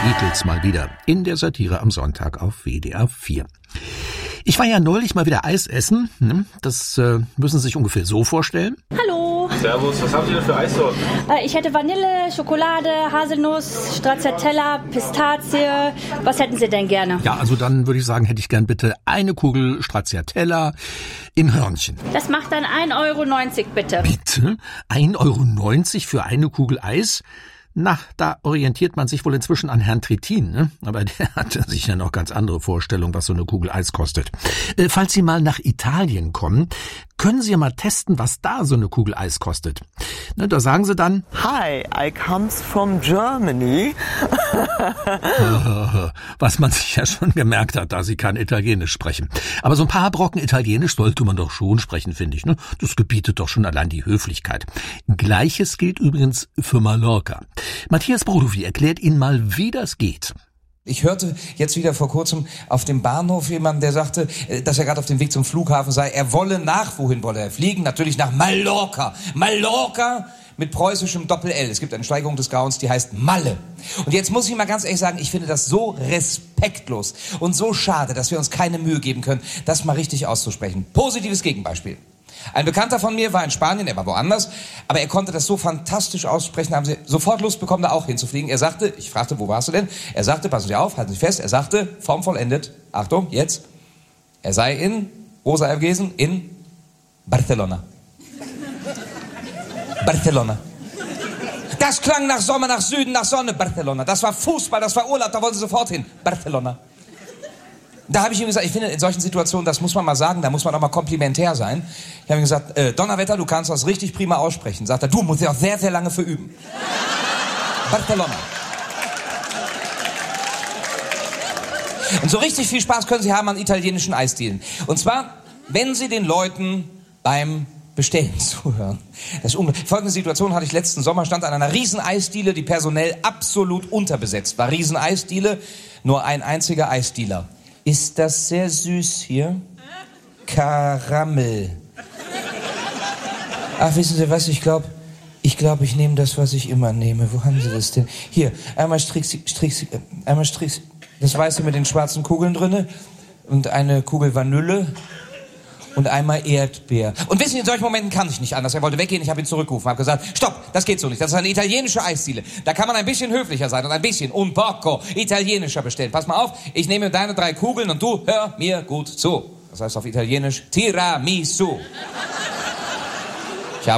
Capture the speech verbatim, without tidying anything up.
Beatles mal wieder in der Satire am Sonntag auf W D R vier. Ich war ja neulich mal wieder Eis essen. Das äh, müssen Sie sich ungefähr so vorstellen. Hallo. Servus, was haben Sie denn für Eissorten? Äh, ich hätte Vanille, Schokolade, Haselnuss, Stracciatella, Pistazie. Was hätten Sie denn gerne? Ja, also dann würde ich sagen, hätte ich gern bitte eine Kugel Stracciatella im Hörnchen. Das macht dann ein Euro neunzig bitte. Bitte? ein Euro neunzig für eine Kugel Eis? Na, da orientiert man sich wohl inzwischen an Herrn Trittin, ne? Aber der hatte sicher noch ganz andere Vorstellungen, was so eine Kugel Eis kostet. Äh, falls Sie mal nach Italien kommen, können Sie ja mal testen, was da so eine Kugel Eis kostet. Ne, da sagen Sie dann: Hi, I comes from Germany. Was man sich ja schon gemerkt hat, da Sie kein Italienisch sprechen. Aber so ein paar Brocken Italienisch sollte man doch schon sprechen, finde ich. Ne? Das gebietet doch schon allein die Höflichkeit. Gleiches gilt übrigens für Mallorca. Matthias Brodowy erklärt Ihnen mal, wie das geht. Ich hörte jetzt wieder vor kurzem auf dem Bahnhof jemanden, der sagte, dass er gerade auf dem Weg zum Flughafen sei. Er wolle nach, wohin wolle er fliegen? Natürlich nach Mallorca. Mallorca mit preußischem Doppel-L. Es gibt eine Steigerung des Grauens, die heißt Malle. Und jetzt muss ich mal ganz ehrlich sagen, ich finde das so respektlos und so schade, dass wir uns keine Mühe geben können, das mal richtig auszusprechen. Positives Gegenbeispiel. Ein Bekannter von mir war in Spanien, er war woanders, aber er konnte das so fantastisch aussprechen, da haben sie sofort Lust bekommen, da auch hinzufliegen. Er sagte, ich fragte, wo warst du denn? Er sagte, passen Sie auf, halten Sie fest, er sagte, formvollendet, Achtung, jetzt, er sei in, wo sei er gewesen? In Barcelona. Barcelona. Das klang nach Sommer, nach Süden, nach Sonne, Barcelona. Das war Fußball, das war Urlaub, da wollten sie sofort hin, Barcelona. Da habe ich ihm gesagt, ich finde, in solchen Situationen, das muss man mal sagen, da muss man auch mal komplimentär sein. Ich habe ihm gesagt, äh, Donnerwetter, du kannst das richtig prima aussprechen. Sagt er, du musst ja auch sehr, sehr lange für üben. Barcelona. Und so richtig viel Spaß können Sie haben an italienischen Eisdielen. Und zwar, wenn Sie den Leuten beim Bestellen zuhören. Das ist unglaublich. Folgende Situation hatte ich letzten Sommer, stand an einer riesen Eisdiele, die personell absolut unterbesetzt war. Riesen Eisdiele, nur ein einziger Eisdealer. Ist das sehr süß hier? Karamell. Ach, wissen Sie was, ich glaube, ich glaube, ich nehme das, was ich immer nehme. Wo haben Sie das denn? Hier, einmal Strix, Strix, einmal Strix, das Weiße mit den schwarzen Kugeln drinne und eine Kugel Vanille und einmal Erdbeer. Und wissen Sie, in solchen Momenten kann ich nicht anders. Er wollte weggehen, ich habe ihn zurückgerufen, habe gesagt, stopp, das geht so nicht. Das ist eine italienische Eisdiele. Da kann man ein bisschen höflicher sein und ein bisschen, un poco, italienischer bestellen. Pass mal auf, ich nehme deine drei Kugeln und du hör mir gut zu. Das heißt auf Italienisch Tiramisu.